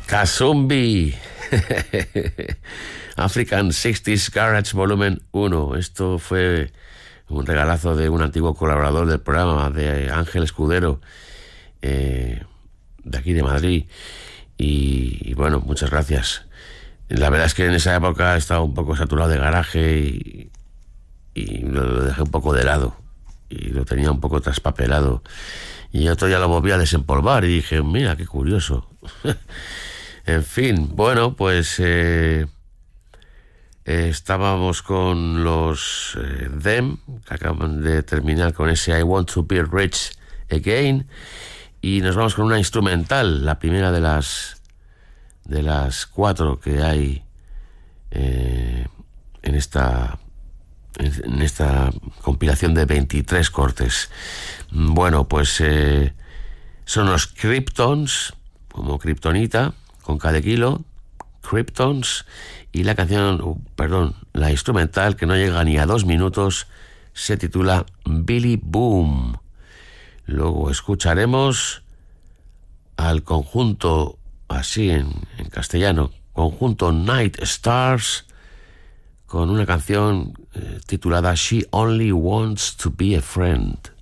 Kazumbi. African 60s Garage Volumen 1. Esto fue un regalazo de un antiguo colaborador del programa, de Ángel Escudero, de aquí de Madrid. Y bueno, muchas gracias. La verdad es que en esa época estaba un poco saturado de garaje y lo dejé un poco de lado. Y lo tenía un poco traspapelado. Y otro día lo volví a desempolvar y dije, mira, qué curioso. En fin, bueno, pues estábamos con los Them, que acaban de terminar con ese I Want to Be Rich Again, y nos vamos con una instrumental, la primera de las 4 que hay en esta compilación de 23 cortes. Bueno, pues son los Kryptons, como Kryptonita, con K de kilo, Kryptons, y la canción, la instrumental, que no llega ni a 2 minutos, se titula Billy Boom. Luego escucharemos al conjunto, así en castellano, conjunto Night Stars, con una canción titulada She Only Wants to Be a Friend.